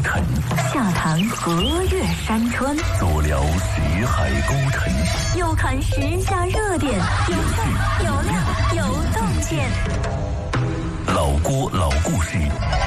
尘， 下谈河岳山川， 坐聊西海孤尘， 又看时下热点，有趣有料有洞见。 老郭老故事。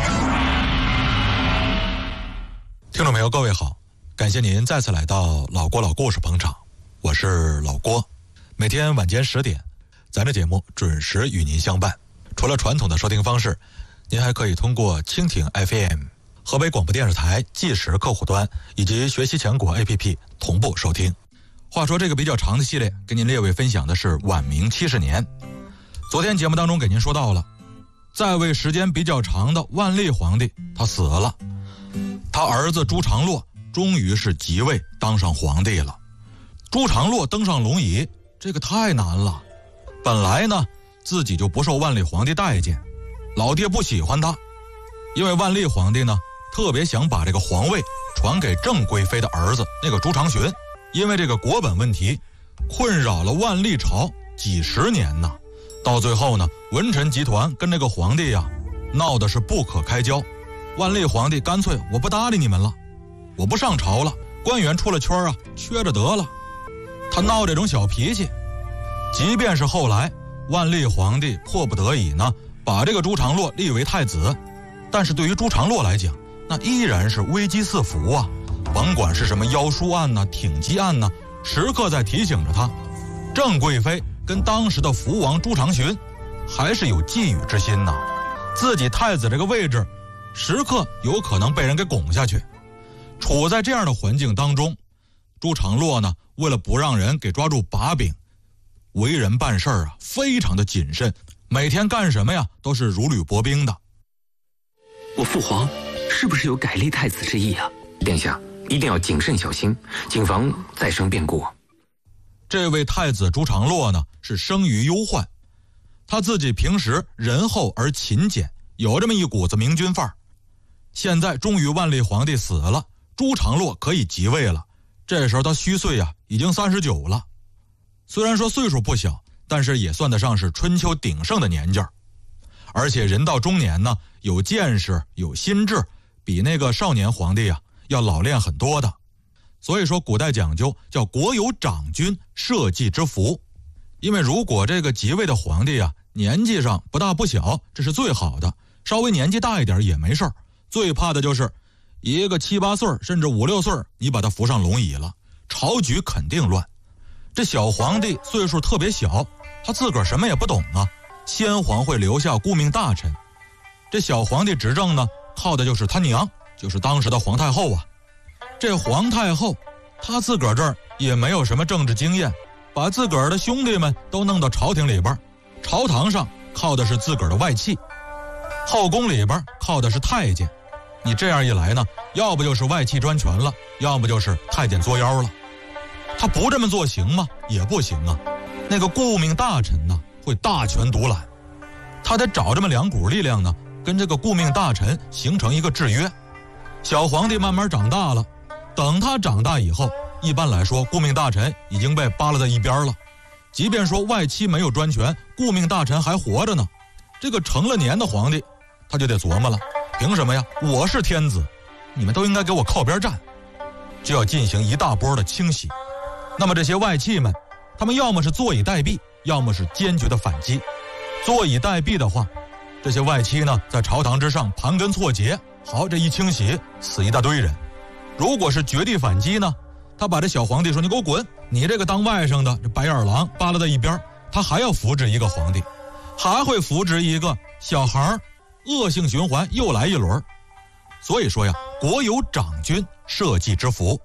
听众朋友，各位好，感谢您再次来到老郭老故事捧场，我是老郭。每天晚间10点，咱这节目准时与您相伴。除了传统的收听方式，您还可以通过蜻蜓 FM、河北广播电视台即时客户端以及学习强国 APP 同步收听。话说这个比较长的系列，跟您列位分享的是晚明70年。昨天节目当中给您说到了，在位时间比较长的万历皇帝他死了，他儿子朱常洛终于是即位当上皇帝了。朱常洛登上龙椅，这个太难了。本来呢自己就不受万历皇帝待见，老爹不喜欢他，因为万历皇帝呢特别想把这个皇位传给郑贵妃的儿子那个朱常洵，因为这个国本问题困扰了万历朝几十年呢。到最后呢，文臣集团跟这个皇帝呀闹的是不可开交，万历皇帝干脆我不搭理你们了，我不上朝了，官员出了圈啊，缺着得了。他闹这种小脾气，即便是后来万历皇帝迫不得已呢把这个朱常洛立为太子，但是对于朱常洛来讲，那依然是危机四伏啊。甭管是什么妖书案呢、挺击案呢，时刻在提醒着他，郑贵妃跟当时的福王朱常洵还是有觊觎之心呐。自己太子这个位置时刻有可能被人给拱下去。处在这样的环境当中，朱常洛呢为了不让人给抓住把柄，为人办事啊非常的谨慎，每天干什么呀都是如履薄冰的。 我父皇是不是有改立太子之意啊？殿下一定要谨慎小心，谨防再生变故。 这位太子朱常洛呢是生于忧患，他自己平时仁厚而勤俭，有这么一股子明君范儿。现在终于万历皇帝死了，朱常洛可以即位了，这时候他虚岁啊已经39了。虽然说岁数不小，但是也算得上是春秋鼎盛的年纪儿。而且人到中年呢，有见识有心智，比那个少年皇帝啊要老练很多的。所以说古代讲究叫国有长君，社稷之福。因为如果这个即位的皇帝啊年纪上不大不小，这是最好的，稍微年纪大一点也没事儿。最怕的就是一个7、8岁甚至5、6岁，你把他扶上龙椅了，朝局肯定乱。这小皇帝岁数特别小，他自个儿什么也不懂啊，先皇会留下顾命大臣，这小皇帝执政呢靠的就是他娘，就是当时的皇太后啊。这皇太后她自个儿这儿也没有什么政治经验，把自个儿的兄弟们都弄到朝廷里边，朝堂上靠的是自个儿的外戚，后宫里边靠的是太监。你这样一来呢，要不就是外戚专权了，要不就是太监作妖了。他不这么做行吗？也不行啊。那个顾命大臣呢会大权独揽，他得找这么2股力量呢跟这个顾命大臣形成一个制约。小皇帝慢慢长大了，等他长大以后，一般来说顾命大臣已经被扒拉在一边了。即便说外戚没有专权，顾命大臣还活着呢，这个成了年的皇帝他就得琢磨了，凭什么呀？我是天子，你们都应该给我靠边站，就要进行一大波的清洗。那么这些外戚们，他们要么是坐以待毙，要么是坚决的反击。坐以待毙的话，这些外戚呢在朝堂之上盘根错节，好，这一清洗死一大堆人。如果是绝地反击呢，他把这小皇帝说你给我滚，你这个当外甥的这白眼狼扒拉在一边，他还要扶植一个皇帝，还会扶植一个小孩，恶性循环又来一轮。所以说呀，国有长君，社稷之福。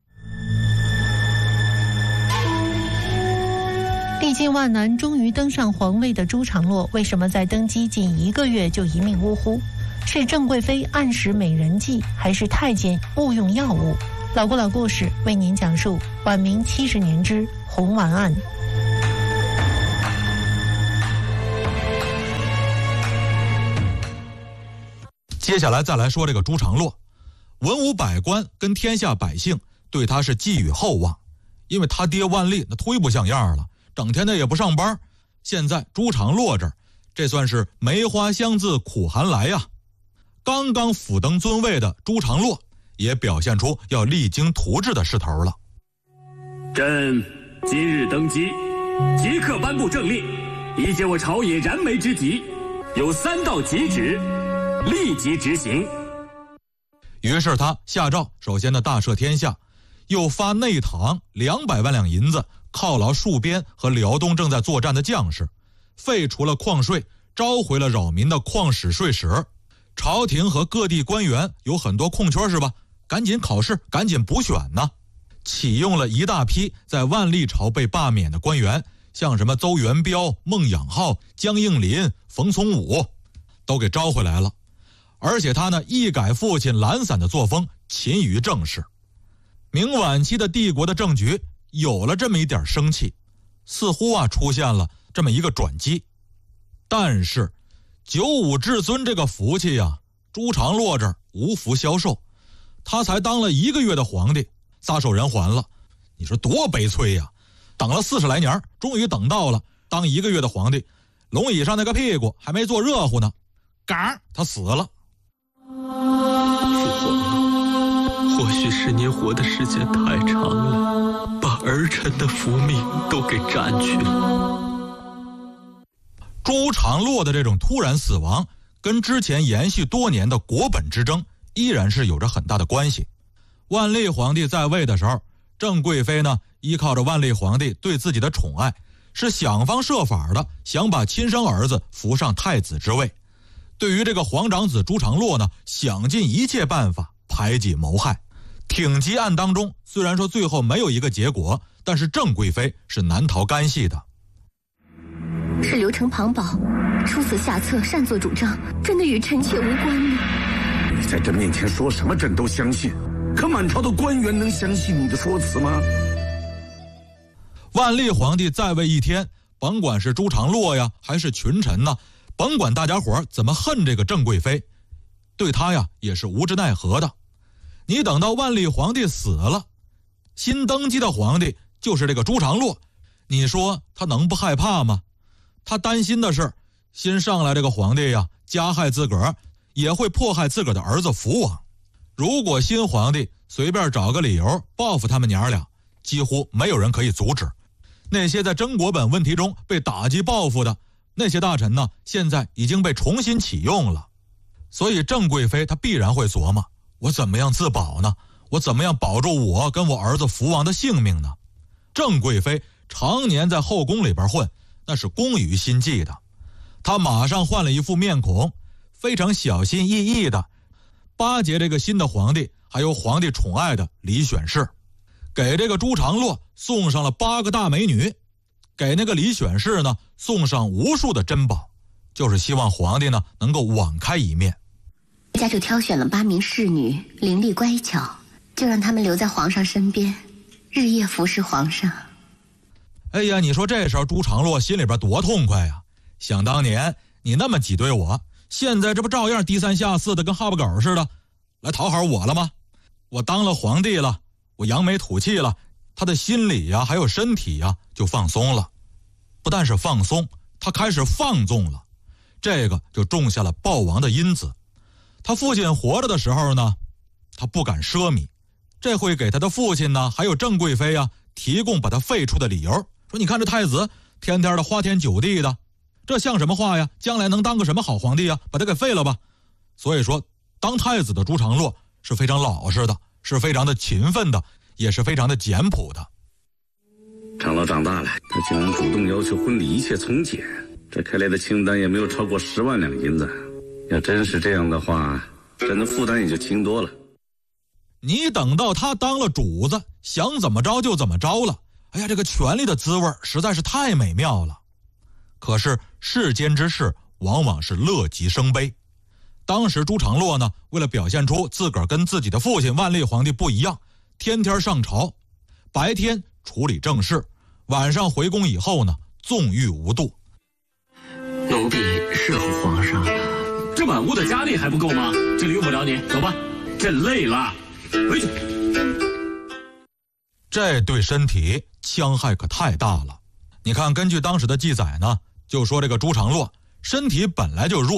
历经万难终于登上皇位的朱常洛，为什么在登基仅1个月就一命呜呼？是郑贵妃暗使美人计，还是太监误用药物？老郭老故事为您讲述晚明70年之红丸案。 接下来再来说这个朱常洛，文武百官跟天下百姓对他是寄予厚望，因为他爹万历那忒不像样了，整天的也不上班。现在朱常洛这儿，这算是梅花香自苦寒来呀。 刚刚辅登尊位的朱常洛也表现出要励精图治的势头了。 朕今日登基，即刻颁布政令，以解我朝野燃眉之急，有3道急旨，立即执行。 于是他下诏，首先呢大赦天下，又发内堂200万两银子犒劳戍边和辽东正在作战的将士，废除了矿税，召回了扰民的矿史税时。朝廷和各地官员有很多空缺是吧？赶紧考试，赶紧补选呢。启用了一大批在万历朝被罢免的官员，像什么邹元标、孟养浩、江应麟、冯从武，都给招回来了。而且他呢一改父亲懒散的作风，勤于政事。明晚期的帝国的政局有了这么一点生气，似乎出现了这么一个转机。但是95至尊这个福气朱常洛这儿无福消受。他才当了1个月的皇帝，撒手人寰了。你说多悲催呀！等了40来年，终于等到了当1个月的皇帝，龙椅上那个屁股还没坐热乎呢，嘎，他死了。 父皇，或许是您活的时间太长了，把儿臣的福命都给占去了。 朱常洛的这种突然死亡，跟之前延续多年的国本之争依然是有着很大的关系。万历皇帝在位的时候，郑贵妃呢依靠着万历皇帝对自己的宠爱，是想方设法的想把亲生儿子扶上太子之位。对于这个皇长子朱常洛呢，想尽一切办法排挤谋害。挺击案当中，虽然说最后没有一个结果，但是郑贵妃是难逃干系的。 是刘成庞宝出此下策，擅作主张，真的与臣妾无关吗？ 你在朕面前说什么朕都相信，可满朝的官员能相信你的说辞吗？ 万历皇帝在位一天，甭管是朱常洛呀还是群臣呢，甭管大家伙怎么恨这个郑贵妃，对他也是无之奈何的。你等到万历皇帝死了，新登基的皇帝就是这个朱常洛，你说他能不害怕吗？他担心的是新上来这个皇帝加害自个儿，也会迫害自个儿的儿子福王。如果新皇帝随便找个理由报复他们娘俩，几乎没有人可以阻止。那些在征国本问题中被打击报复的那些大臣呢，现在已经被重新启用了。所以郑贵妃她必然会琢磨，我怎么样自保呢？我怎么样保住我跟我儿子福王的性命呢？郑贵妃常年在后宫里边混，那是工于心计的。她马上换了一副面孔，非常小心翼翼的巴结这个新的皇帝，还有皇帝宠爱的李选侍，给这个朱常洛送上了8个大美女，给那个李选侍呢送上无数的珍宝，就是希望皇帝呢能够网开一面。 家就挑选了8名侍女，伶俐乖巧，就让他们留在皇上身边，日夜服侍皇上。 哎呀，你说这时候朱常洛心里边多痛快呀！想当年你那么挤兑我，现在这不照样低三下四的跟哈巴狗似的来讨好我了吗？我当了皇帝了，我扬眉吐气了，他的心理还有身体就放松了。不但是放松，他开始放纵了，这个就种下了暴亡的因子。他父亲活着的时候呢，他不敢奢靡，这会给他的父亲呢还有郑贵妃提供把他废黜的理由，说你看这太子天天的花天酒地的，这像什么话呀？将来能当个什么好皇帝把他给废了吧。所以说当太子的朱常洛是非常老实的，是非常的勤奋的，也是非常的简朴的。 常洛长大了，他竟然主动要求婚礼一切从简，这开来的清单也没有超过10万两银子。要真是这样的话，朕的负担也就轻多了。 你等到他当了主子，想怎么着就怎么着了。哎呀，这个权力的滋味实在是太美妙了。可是世间之事往往是乐极生悲。当时朱常洛呢，为了表现出自个儿跟自己的父亲万历皇帝不一样，天天上朝，白天处理政事，晚上回宫以后呢，纵欲无度。 奴婢侍候皇上。 这满屋的佳丽还不够吗？这里用不了你，走吧，朕累了，回去。 这对身体戕害可太大了。你看，根据当时的记载呢，就说这个朱常洛身体本来就弱，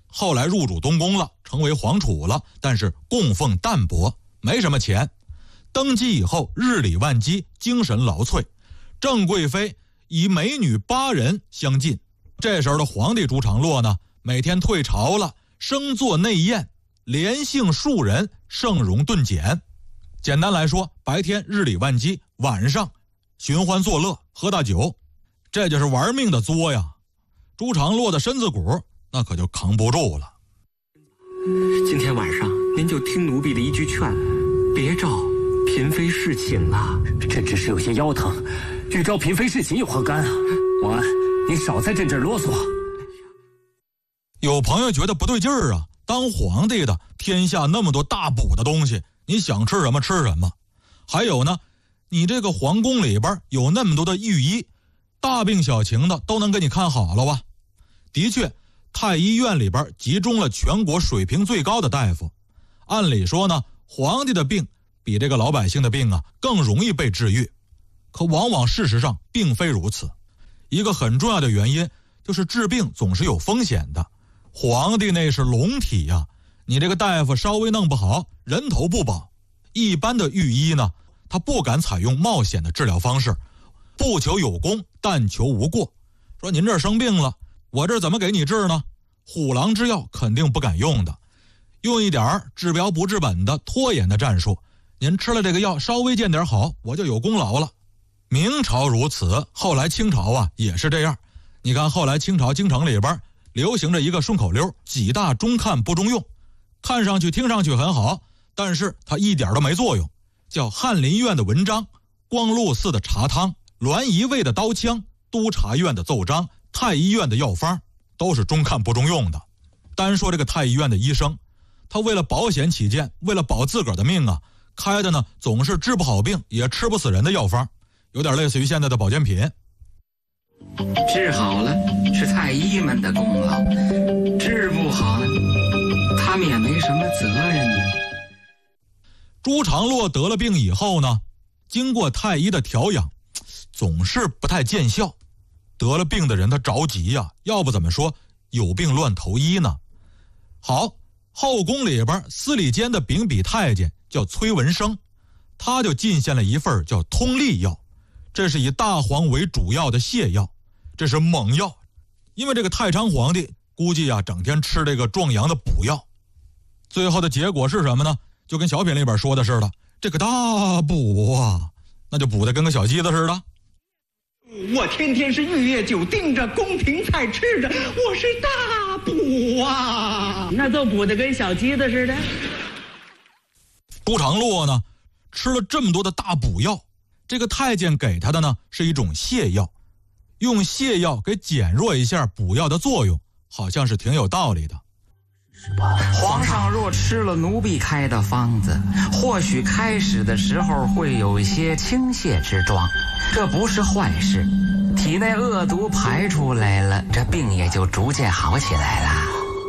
后来入主东宫了，成为皇储了，但是供奉淡薄，没什么钱。登基以后日理万机，精神劳瘁。郑贵妃以美女8人相进。这时候的皇帝朱常洛呢，每天退朝了，升坐内宴，连幸数人，盛容顿减。简单来说，白天日理万机，晚上寻欢作乐，喝大酒，这就是玩命的作呀。朱常洛的身子骨那可就扛不住了。 今天晚上您就听奴婢的一句劝，别召嫔妃侍寝了。 朕只是有些腰疼，欲召嫔妃侍寝有何干啊？王安，您少在朕这儿啰嗦。 有朋友觉得不对劲儿啊，当皇帝的天下那么多大补的东西，你想吃什么吃什么。还有呢，你这个皇宫里边有那么多的御医，大病小情的都能给你看好了吧。的确，太医院里边集中了全国水平最高的大夫。按理说呢，皇帝的病比这个老百姓的病啊更容易被治愈。可往往事实上并非如此。一个很重要的原因就是治病总是有风险的。皇帝那是龙体呀，你这个大夫稍微弄不好，人头不保。一般的御医呢，他不敢采用冒险的治疗方式，不求有功，但求无过。说您这儿生病了，我这怎么给你治呢？虎狼之药肯定不敢用的，用一点治标不治本的拖延的战术。您吃了这个药稍微见点好，我就有功劳了。明朝如此，后来清朝啊也是这样。你看后来清朝京城里边流行着一个顺口溜，几大中看不中用，看上去听上去很好，但是它一点都没作用。叫翰林院的文章，光禄寺的茶汤，栾仪卫的刀枪，督察院的奏章，太医院的药方，都是中看不中用的。单说这个太医院的医生，他为了保险起见，为了保自个儿的命啊，开的呢总是治不好病也吃不死人的药方，有点类似于现在的保健品。 治好了是太医们的功劳，治不好呢，他们也没什么责任呢。 朱常洛得了病以后呢，经过太医的调养，总是不太见效。得了病的人他着急呀，要不怎么说有病乱投医呢？好，后宫里边司礼监的秉笔太监叫崔文生，他就进献了一份叫通利药，这是以大黄为主要的泻药，这是猛药。因为这个太昌皇帝估计啊整天吃这个壮阳的补药，最后的结果是什么呢？就跟小品里边说的似的，这个大补啊，那就补得跟个小鸡子似的。 我天天是玉液酒盯着，宫廷菜吃着，我是大补啊， 那就补得跟小鸡子似的。 朱常洛呢吃了这么多的大补药，这个太监给他的呢是一种泻药，用泻药给减弱一下补药的作用，好像是挺有道理的。 皇上若吃了奴婢开的方子，或许开始的时候会有一些倾泻之状，这不是坏事，体内恶毒排出来了，这病也就逐渐好起来了。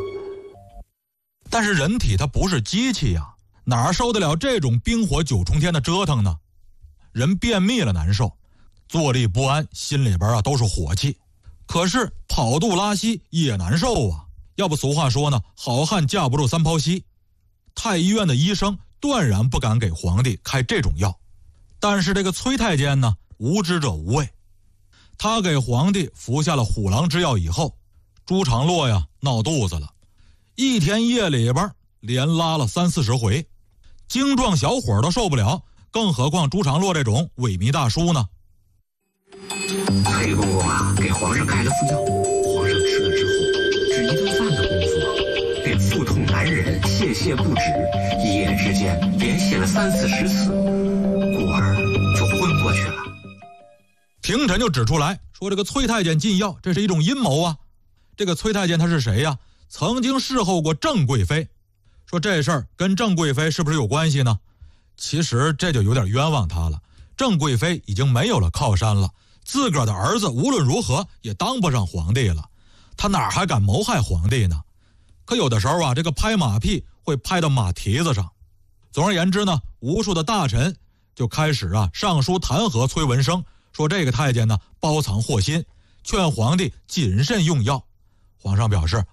但是人体它不是机器呀，哪受得了这种冰火九重天的折腾呢？人便秘了难受，坐立不安，心里边啊都是火气，可是跑肚拉稀也难受啊。要不俗话说呢，好汉架不住三泡稀。太医院的医生断然不敢给皇帝开这种药，但是这个崔太监呢，无知者无畏，他给皇帝服下了虎狼之药以后，朱常洛呀闹肚子了，一天夜里边连拉了30-40回，精壮小伙都受不了，更何况朱常洛这种萎靡大叔呢？ 崔公公啊，给皇上开了副药，皇上吃了之后，只一顿饭的功夫，便腹痛难忍，泻不止，一夜之间连泻了30-40次，故而就昏过去了。 廷臣就指出来说，这个崔太监进药，这是一种阴谋啊。这个崔太监他是谁呀？曾经侍候过郑贵妃，说这事儿跟郑贵妃是不是有关系呢？其实这就有点冤枉他了。郑贵妃已经没有了靠山了，自个儿的儿子无论如何也当不上皇帝了，他哪还敢谋害皇帝呢？可有的时候啊，这个拍马屁会拍到马蹄子上。总而言之呢，无数的大臣就开始啊上书弹劾崔文生，说这个太监呢包藏祸心，劝皇帝谨慎用药。皇上表示好，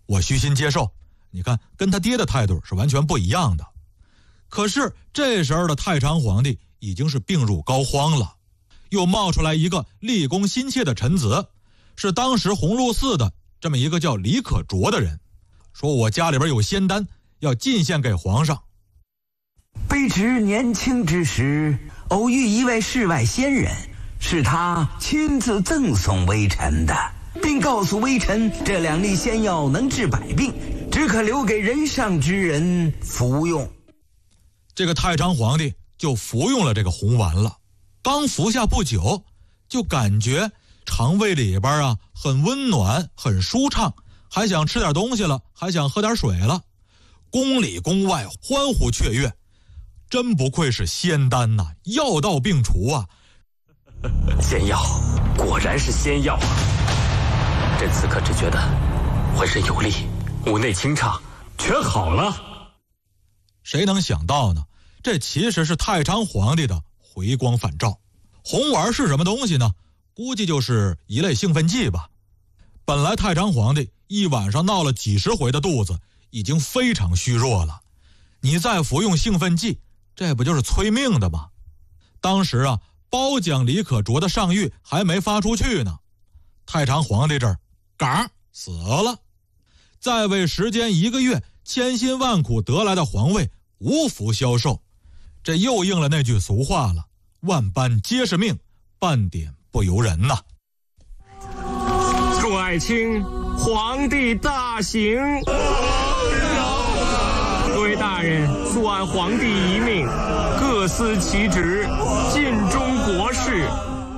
我虚心接受。你看，跟他爹的态度是完全不一样的。可是这时候的太常皇帝已经是病入膏肓了，又冒出来一个立功心切的臣子，是当时鸿胪寺的这么一个叫李可灼的人，说我家里边有仙丹要进献给皇上。 卑职年轻之时偶遇一位世外仙人，是他亲自赠送微臣的，并告诉微臣这2粒仙药能治百病，只可留给人上之人服用。 这个太常皇帝就服用了这个红丸了，刚服下不久，就感觉肠胃里边啊很温暖，很舒畅，还想吃点东西了，还想喝点水了，宫里宫外欢呼雀跃，真不愧是仙丹呐，药到病除啊！ 仙药果然是仙药啊！朕此刻只觉得浑身有力，五内清畅，全好了。 谁能想到呢？这其实是太常皇帝的回光返照。红丸是什么东西呢？估计就是一类兴奋剂吧。本来太常皇帝一晚上闹了几十回的肚子，已经非常虚弱了，你再服用兴奋剂，这不就是催命的吗？当时啊，褒奖李可灼的上谕还没发出去呢，太常皇帝这儿嘎死了。在位时间1个月，千辛万苦得来的皇位无福消受，这又应了那句俗话了，万般皆是命，半点不由人呐。 众爱卿，皇帝大行！各位大人，速按皇帝遗命，各司其职，尽忠国事。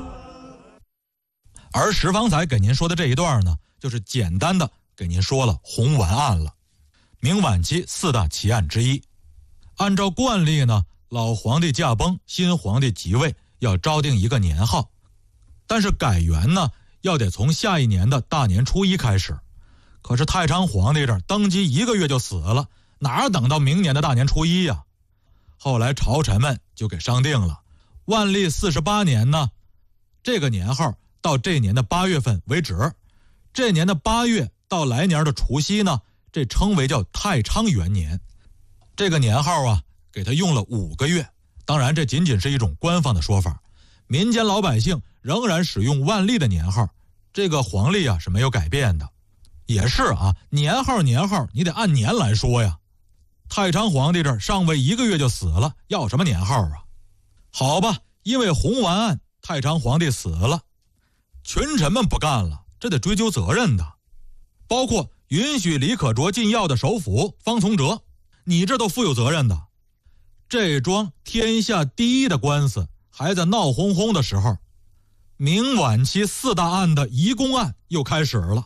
而石方才给您说的这一段呢，就是简单的给您说了红丸案了，明晚期4大奇案之一。按照惯例呢，老皇帝驾崩，新皇帝即位，要昭定一个年号，但是改元呢，要得从下一年的大年初1开始。可是太常皇帝这儿登基1个月就死了，哪等到明年的大年初1呀？后来朝臣们就给商定了，万历48年呢，这个年号到这年的8月份为止，这年的8月到来年的除夕呢，这称为叫太昌元年。这个年号啊，给他用了5个月。当然这仅仅是一种官方的说法，民间老百姓仍然使用万历的年号，这个黄历啊是没有改变的。也是啊，年号你得按年来说呀。太常皇帝这儿上位1个月就死了，要什么年号啊？好吧，因为红丸案太常皇帝死了，群臣们不干了，这得追究责任的，包括允许李可灼进药的首辅方从哲，你这都负有责任的。这桩天下第一的官司还在闹哄哄的时候，明晚期4大案的移宫案又开始了。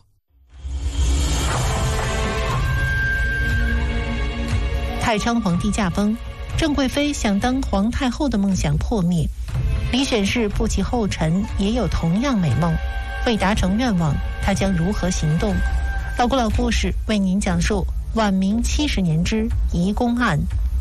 太昌皇帝驾崩，郑贵妃想当皇太后的梦想破灭，李选侍步其后尘也有同样美梦，未达成愿望，他将如何行动？老故故事为您讲述晚明70年之移宫案。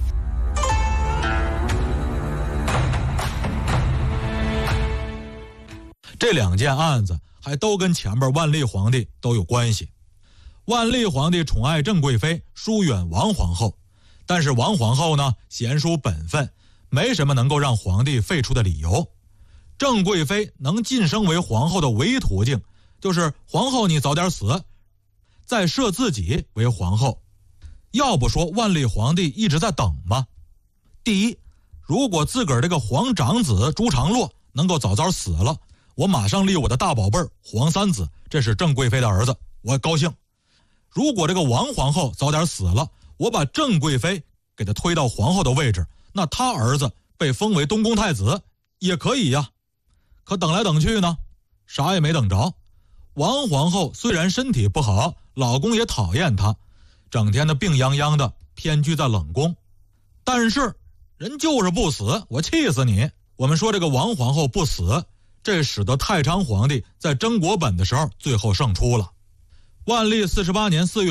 这2件案子还都跟前边万历皇帝都有关系。万历皇帝宠爱郑贵妃，疏远王皇后，但是王皇后呢娴熟本分，没什么能够让皇帝废除的理由。郑贵妃能晋升为皇后的唯一途径，就是皇后你早点死，再设自己为皇后。要不说万历皇帝一直在等吗？第一，如果自个儿这个皇长子朱常洛能够早早死了，我马上立我的大宝贝儿皇三子，这是郑贵妃的儿子，我高兴。如果这个王皇后早点死了，我把郑贵妃给他推到皇后的位置，那他儿子被封为东宫太子也可以呀。可等来等去呢，啥也没等着。王皇后虽然身体不好，老公也讨厌她，整天的病殃殃的，偏居在冷宫，但是人就是不死，我气死你。我们说这个王皇后不死，这使得太常皇帝在争国本的时候最后胜出了。万历48年4月